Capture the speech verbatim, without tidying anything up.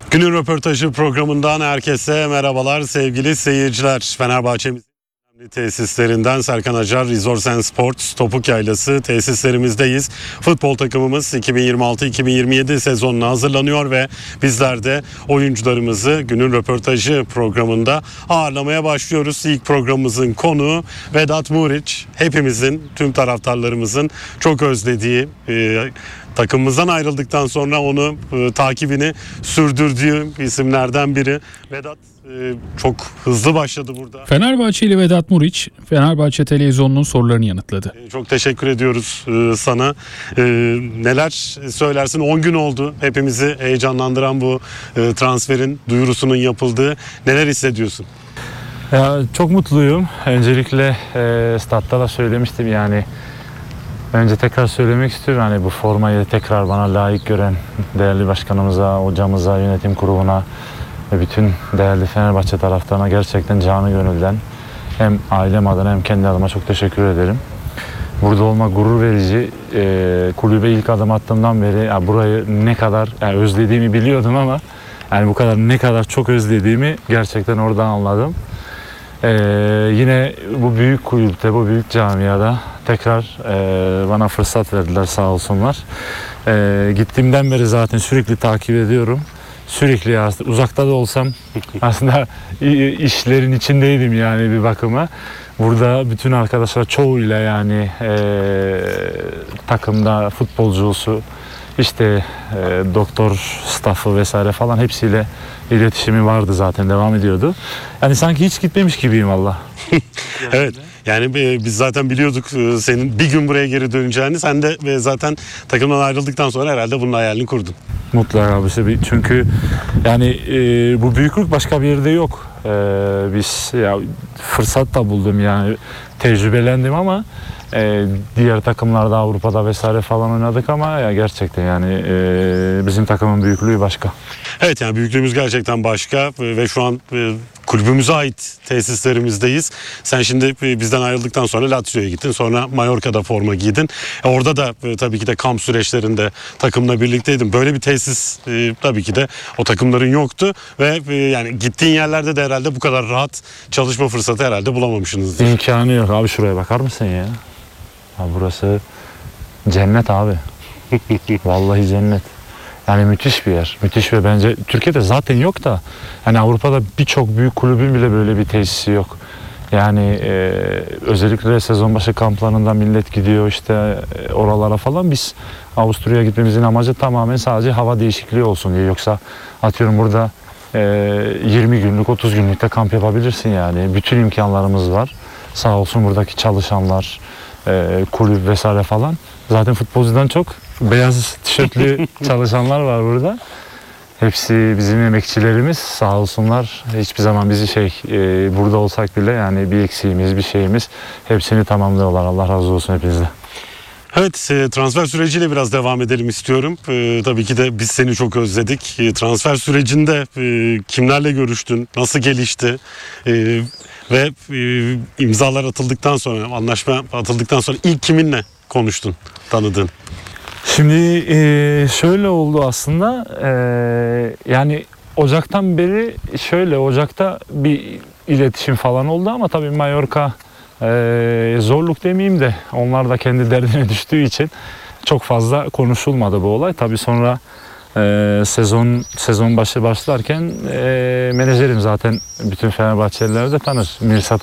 Günün röportajı programından herkese merhabalar sevgili seyirciler. Fenerbahçe'miz tesislerinden Serkan Acar Resort and Sports Topuk Yaylası tesislerimizdeyiz. Futbol takımımız iki bin yirmi altı iki bin yirmi yedi sezonuna hazırlanıyor ve bizler de oyuncularımızı günün röportajı programında ağırlamaya başlıyoruz. İlk programımızın konuğu Vedat Muriç. Hepimizin, tüm taraftarlarımızın çok özlediği, e, takımımızdan ayrıldıktan sonra onu e, takibini sürdürdüğü isimlerden biri. Vedat e, çok hızlı başladı burada. Fenerbahçeli Vedat Muriç, Fenerbahçe Televizyonu'nun sorularını yanıtladı. E, çok teşekkür ediyoruz e, sana. E, neler söylersin? on gün oldu. Hepimizi heyecanlandıran bu e, transferin duyurusunun yapıldığı. Neler hissediyorsun? Ya, çok mutluyum. Öncelikle e, statta da söylemiştim yani. Önce tekrar söylemek istiyorum hani bu formayı tekrar bana layık gören değerli başkanımıza, hocamıza, yönetim kuruluna ve bütün değerli Fenerbahçe taraftarına gerçekten canı gönülden hem ailem adına hem kendi adıma çok teşekkür ederim. Burada olmak gurur verici. E, kulübe ilk adım attığımdan beri ya burayı ne kadar yani özlediğimi biliyordum ama yani bu kadar ne kadar çok özlediğimi gerçekten oradan anladım. Ee, yine bu büyük kulüpte, bu büyük camiada tekrar e, bana fırsat verdiler sağ olsunlar. E, gittiğimden beri zaten sürekli takip ediyorum. Sürekli aslında uzakta da olsam aslında işlerin içindeydim yani bir bakıma. Burada bütün arkadaşlar çoğuyla yani e, takımda futbolcusu, işte e, doktor staffı vesaire falan hepsiyle iletişimi vardı zaten, devam ediyordu. Yani sanki hiç gitmemiş gibiyim valla. Evet. Yani biz zaten biliyorduk senin bir gün buraya geri döneceğini. Sen de zaten takımdan ayrıldıktan sonra herhalde bunun hayalini kurdun. Mutlaka işte çünkü yani e, bu büyüklük başka bir yerde yok. E, biz ya fırsat da buldum yani tecrübelendim ama e, diğer takımlarda Avrupa'da vesaire falan oynadık ama ya gerçekten yani e, bizim takımın büyüklüğü başka. Evet yani büyüklüğümüz gerçekten başka ve şu an e, kulübümüze ait tesislerimizdeyiz. Sen şimdi bizden ayrıldıktan sonra Lazio'ya gittin. Sonra Mallorca'da forma giydin. E, orada da e, tabii ki de kamp süreçlerinde takımla birlikteydin. Böyle bir tesis e, tabii ki de o takımların yoktu ve e, yani gittiğin yerlerde de herhalde bu kadar rahat çalışma fırsatı herhalde bulamamışsınızdır. İmkanı yok abi, şuraya bakar mısın ya? Ha, burası cennet abi. Vallahi cennet. Yani müthiş bir yer. Müthiş ve bence Türkiye'de zaten yok da hani Avrupa'da birçok büyük kulübün bile böyle bir tesisi yok. Yani e, özellikle sezon başı kamplarında millet gidiyor işte e, oralara falan. Biz Avusturya'ya gitmemizin amacı tamamen sadece hava değişikliği olsun diye. Yoksa atıyorum burada e, yirmi günlük otuz günlük de kamp yapabilirsin yani. Bütün imkanlarımız var. Sağ olsun buradaki çalışanlar, e, kulüp vesaire falan. Zaten futbolcudan çok beyaz tişörtlü çalışanlar var burada. Hepsi bizim emekçilerimiz, sağ olsunlar. Hiçbir zaman bizi şey e, burada olsak bile yani bir eksiğimiz, bir şeyimiz hepsini tamamlıyorlar. Allah razı olsun hepinizden. Evet, transfer süreciyle biraz devam edelim istiyorum. Ee, tabii ki de biz seni çok özledik. Ee, transfer sürecinde e, kimlerle görüştün, nasıl gelişti ee, ve e, imzalar atıldıktan sonra, anlaşma atıldıktan sonra ilk kiminle konuştun, tanıdın? Şimdi e, şöyle oldu aslında, e, yani Ocak'tan beri şöyle Ocak'ta bir iletişim falan oldu ama tabii Mallorca e, zorluk demeyeyim de onlar da kendi derdine düştüğü için çok fazla konuşulmadı bu olay. Tabii sonra e, sezon sezon başı başlarken e, menajerim zaten bütün Fenerbahçeliler de tanır. Mirsat